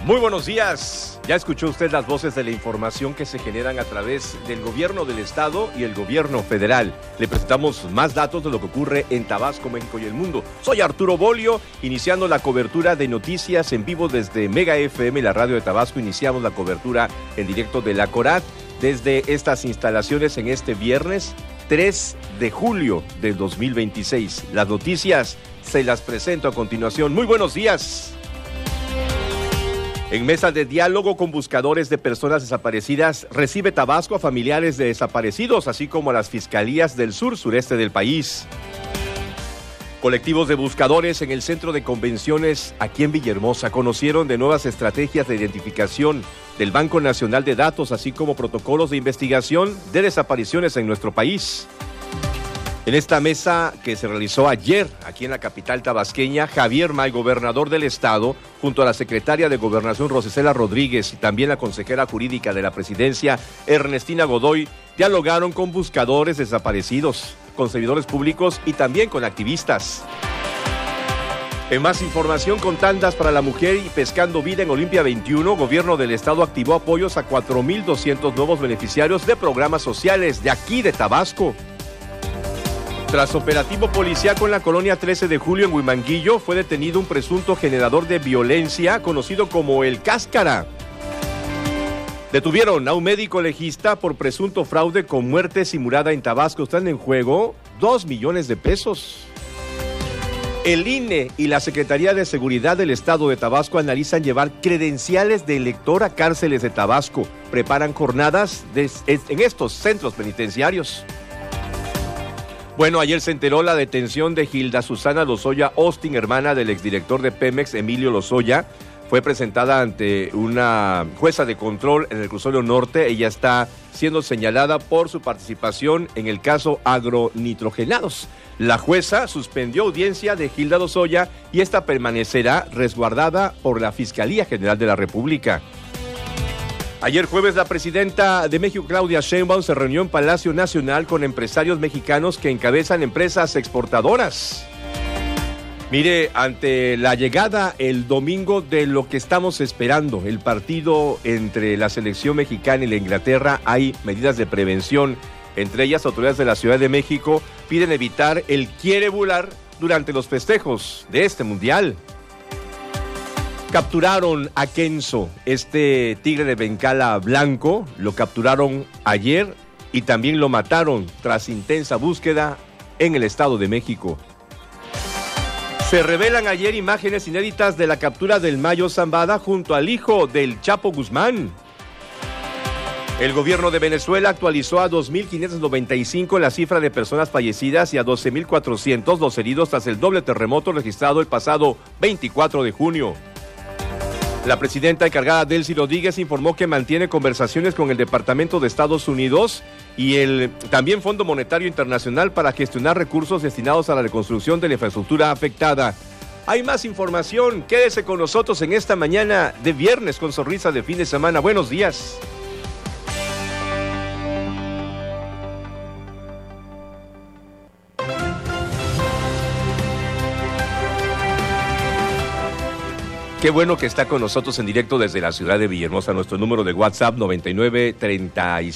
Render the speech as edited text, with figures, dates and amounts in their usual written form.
Muy buenos días. Ya escuchó usted las voces de la información que se generan a través del gobierno del estado y el gobierno federal. Le presentamos más datos de lo que ocurre en Tabasco, México y el mundo. Soy Arturo Bolio, iniciando la cobertura de noticias en vivo desde Mega FM, la radio de Tabasco. Iniciamos la cobertura en directo de la CORAD desde estas instalaciones en este viernes 3 de julio del 2026. Las noticias se las presento a continuación. Muy buenos días. En mesa de diálogo con buscadores de personas desaparecidas, recibe Tabasco a familiares de desaparecidos, así como a las fiscalías del sur-sureste del país. Colectivos de buscadores en el centro de convenciones aquí en Villahermosa conocieron de nuevas estrategias de identificación del Banco Nacional de Datos, así como protocolos de investigación de desapariciones en nuestro país. En esta mesa que se realizó ayer aquí en la capital tabasqueña, Javier May, gobernador del estado, junto a la secretaria de Gobernación Rosicela Rodríguez y también la consejera jurídica de la presidencia, Ernestina Godoy, dialogaron con buscadores desaparecidos, con servidores públicos y también con activistas. En más información, con tandas para la mujer y pescando vida en Olimpia 21, gobierno del estado activó apoyos a 4,200 nuevos beneficiarios de programas sociales de aquí de Tabasco. Tras operativo policíaco en la colonia 13 de julio en Huimanguillo, fue detenido un presunto generador de violencia conocido como el Cáscara. Detuvieron a un médico legista por presunto fraude con muerte simulada en Tabasco. Están en juego 2 millones de pesos. El INE y la Secretaría de Seguridad del Estado de Tabasco analizan llevar credenciales de elector a cárceles de Tabasco. Preparan jornadas en estos centros penitenciarios. Bueno, ayer se enteró la detención de Gilda Susana Lozoya Austin, hermana del exdirector de Pemex, Emilio Lozoya. Fue presentada ante una jueza de control en el Reclusorio Norte. Ella está siendo señalada por su participación en el caso agronitrogenados. La jueza suspendió audiencia de Gilda Lozoya y esta permanecerá resguardada por la Fiscalía General de la República. Ayer jueves, la presidenta de México, Claudia Sheinbaum, se reunió en Palacio Nacional con empresarios mexicanos que encabezan empresas exportadoras. Mire, ante la llegada el domingo de lo que estamos esperando, el partido entre la selección mexicana y la Inglaterra, hay medidas de prevención. Entre ellas, autoridades de la Ciudad de México piden evitar el quiere volar durante los festejos de este mundial. Capturaron a Kenzo, este tigre de Bengala blanco, lo capturaron ayer y también lo mataron tras intensa búsqueda en el Estado de México. Se revelan ayer imágenes inéditas de la captura del Mayo Zambada junto al hijo del Chapo Guzmán. El gobierno de Venezuela actualizó a 2,595 la cifra de personas fallecidas y a 12,400 los heridos tras el doble terremoto registrado el pasado 24 de junio. La presidenta encargada Delcy Rodríguez informó que mantiene conversaciones con el Departamento de Estados Unidos y el también Fondo Monetario Internacional para gestionar recursos destinados a la reconstrucción de la infraestructura afectada. Hay más información, quédese con nosotros en esta mañana de viernes con sonrisa de fin de semana. Buenos días. Qué bueno que está con nosotros en directo desde la ciudad de Villahermosa. Nuestro número de WhatsApp 9936